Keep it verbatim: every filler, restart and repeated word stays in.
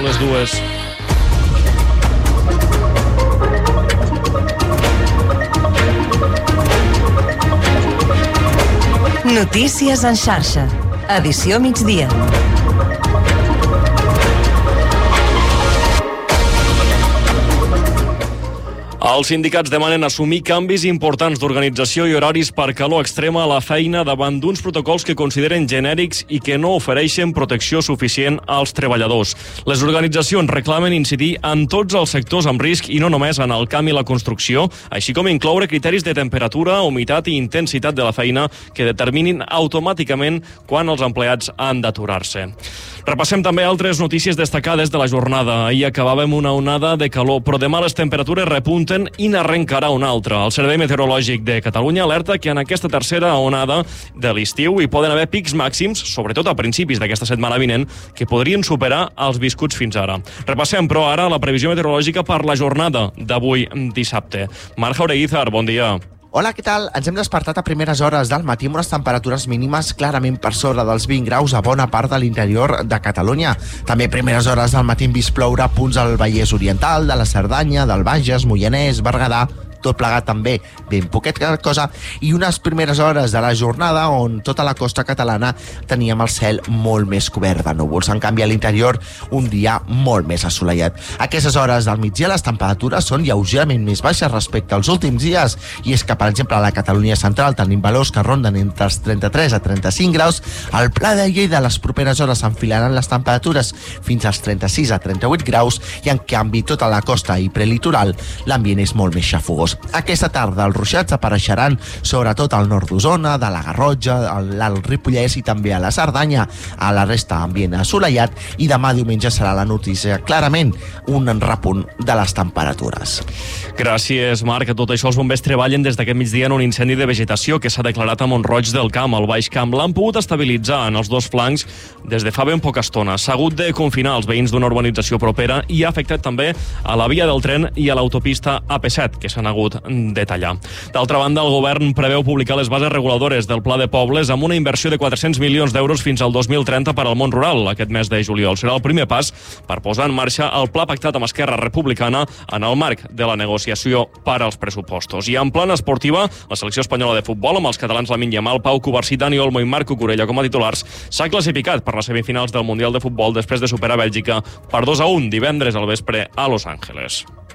les dues. Notícies en xarxa. Edició migdia. Els sindicats demanen assumir canvis importants d'organització i horaris per calor extrema a la feina davant d'uns protocols que consideren genèrics i que no ofereixen protecció suficient als treballadors. Les organitzacions reclamen incidir en tots els sectors amb risc i no només en el camp i la construcció, així com incloure criteris de temperatura, humitat i intensitat de la feina que determinin automàticament quan els empleats han d'aturar-se. Repassem també altres notícies destacades de la jornada. Ahir acabàvem una onada de calor, però demà les temperatures repunten i n'arrencarà una altra. El Servei Meteorològic de Catalunya alerta que en aquesta tercera onada de l'estiu hi poden haver pics màxims, sobretot a principis d'aquesta setmana vinent, que podrien superar els viscuts fins ara. Repassem, però, ara la previsió meteorològica per la jornada d'avui dissabte. Marc Jaureguizar, bon dia. Hola, què tal? Ens hem despertat a primeres hores del matí amb unes temperatures mínimes clarament per sobre dels vint graus a bona part de l'interior de Catalunya. També a primeres hores del matí hem vist ploure a punts al Vallès Oriental, de la Cerdanya, del Bages, Moianès, Berguedà, tot plegat també ben poquet cosa, i unes primeres hores de la jornada on tota la costa catalana teníem el cel molt més cobert de núvols. En canvi, a l'interior, un dia molt més assolellat. A aquestes hores del migdia les temperatures són lleugerament més baixes respecte als últims dies, i és que, per exemple, a la Catalunya central tenim valors que ronden entre els trenta-tres a trenta-cinc graus. Al Pla de Lleida, les properes hores s'enfilaran les temperatures fins als trenta-sis a trenta-vuit graus, i en canvi tota la costa i prelitoral l'ambient és molt més xafogós. Aquesta tarda els ruixats apareixeran sobretot al nord d'Osona, de la Garrotxa, al Ripollès i també a la Cerdanya. A la resta ambient assolellat, i demà diumenge serà la notícia clarament un repunt de les temperatures. Gràcies, Marc. A tot això, els bombers treballen des d'aquest migdia en un incendi de vegetació que s'ha declarat a Mont-roig del Camp, al Baix Camp. L'han pogut estabilitzar en els dos flancs des de fa ben poca estona. S'ha hagut de confinar els veïns d'una urbanització propera i ha afectat també a la via del tren i a l'autopista A P set, que s'han hagut de tallar. D'altra banda, el govern preveu publicar les bases reguladores del Pla de Pobles amb una inversió de quatre-cents milions d'euros fins al dos mil trenta per al món rural aquest mes de juliol. Serà el primer pas per posar en marxa el pla pactat amb Esquerra Republicana en el marc de la negociació per als pressupostos. I en plana esportiva, la selecció espanyola de futbol, amb els catalans Lamine Yamal, Pau Cubarsí, Dani Olmo i Marc Cucurella com a titulars, s'ha classificat per les semifinals del Mundial de Futbol després de superar Bèlgica per dos a un divendres al vespre a Los Angeles.